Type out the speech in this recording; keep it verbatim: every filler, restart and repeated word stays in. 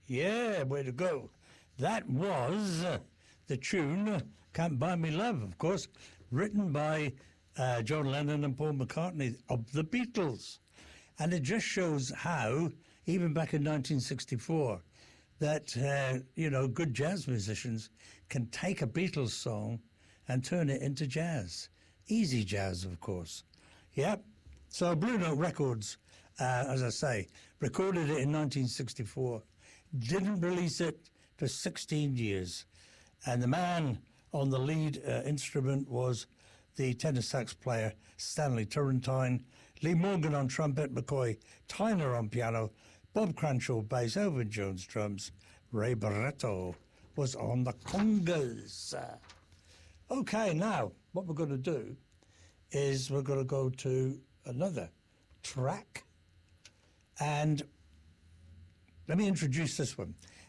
Yeah, way to go. That was uh, the tune uh, Can't Buy Me Love, of course, written by uh, John Lennon and Paul McCartney of the Beatles. And it just shows how, even back in nineteen sixty-four, that, uh, you know, good jazz musicians can take a Beatles song and turn it into jazz. Easy jazz, of course. Yep. So Blue Note Records, uh, as I say, recorded it in nineteen sixty-four, didn't release it for sixteen years. And the man on the lead uh, instrument was the tenor sax player Stanley Turrentine, Lee Morgan on trumpet, McCoy Tyner on piano, Bob Cranshaw bass, Elvin Jones drums, Ray Barretto was on the congas. Okay, now what we're going to do is we're going to go to another track, and let me introduce this one.